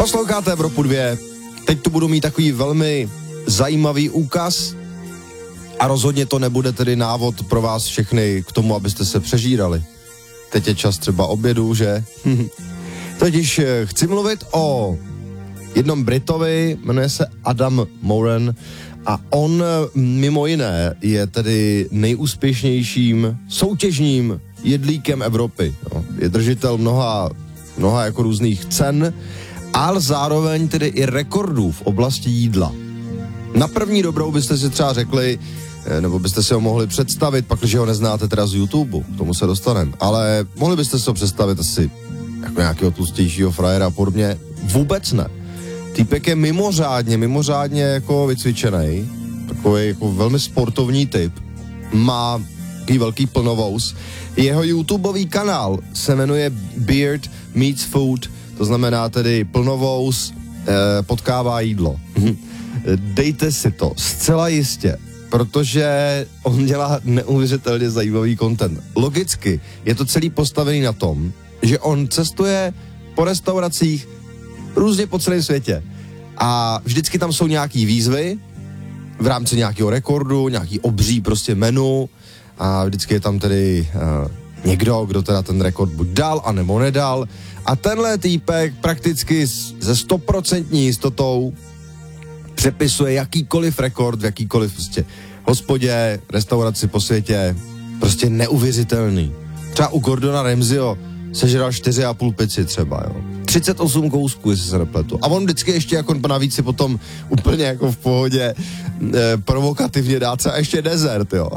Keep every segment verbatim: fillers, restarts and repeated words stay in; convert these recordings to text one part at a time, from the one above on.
Posloucháte Evropu dvě, teď tu budu mít takový velmi zajímavý úkaz a rozhodně to nebude tedy návod pro vás všechny k tomu, abyste se přežírali. Teď je čas třeba obědu, že? Totiž chci mluvit o jednom Britovi, jmenuje se Adam Moran a on mimo jiné je tedy nejúspěšnějším soutěžním jedlíkem Evropy. Jo. Je držitel mnoha, mnoha jako různých cen, ale zároveň tedy i rekordů v oblasti jídla. Na první dobrou byste si třeba řekli, nebo byste si ho mohli představit, pak, když ho neznáte teda z YouTube, k tomu se dostaneme, ale mohli byste si ho představit asi jako nějakého tlustějšího frajera a podobně. Vůbec ne. Týpek je mimořádně, mimořádně jako vycvičený, takový jako velmi sportovní typ, má takový velký plnovous. Jeho YouTubeový kanál se jmenuje Beard Meets Food, to znamená tedy plnovous eh, potkává jídlo. Dejte si to, zcela jistě, protože on dělá neuvěřitelně zajímavý content. Logicky je to celý postavený na tom, že on cestuje po restauracích různě po celém světě a vždycky tam jsou nějaký výzvy v rámci nějakého rekordu, nějaký obří prostě menu a vždycky je tam tedy uh, někdo, kdo teda ten rekord buď dal, anebo nedal a tenhle týpek prakticky se stoprocentní jistotou přepisuje jakýkoliv rekord v jakýkoliv prostě hospodě, restauraci po světě, prostě neuvěřitelný. Třeba u Gordona Ramsayho sežral čtyři a půl pici třeba, jo. třicet osm kousků, jestli se nepletu. A on vždycky ještě jako navíc si potom úplně jako v pohodě e, provokativně dá třeba ještě dezert, jo.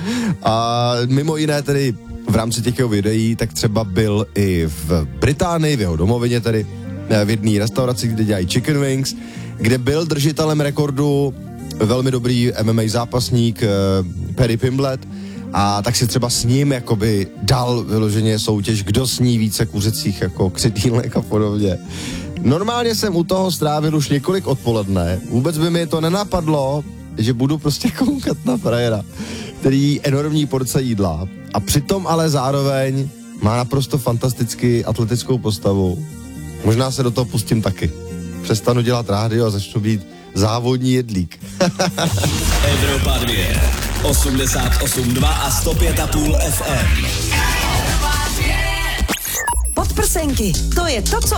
A mimo jiné tedy v rámci těch jeho videí, tak třeba byl i v Británii, v jeho domovině tedy, v jedné restauraci, kde dělají chicken wings, kde byl držitelem rekordu velmi dobrý M M A zápasník uh, Paddy Pimblett a tak si třeba s ním jakoby dal vyloženě soutěž, kdo sní více kuřecích jako křidýlek a podobně. Normálně jsem u toho strávil už několik odpoledne, vůbec by mi to nenapadlo, že budu prostě koukat na frajera, který jí enormní porce jídla a přitom ale zároveň má naprosto fantasticky atletickou postavu. Možná se do toho pustím taky. Přestanu dělat rádio a začnu být závodní jedlík. Evropa dvě, osmdesát osm dva a sto pět a půl F M. Podprsenky, to je to, co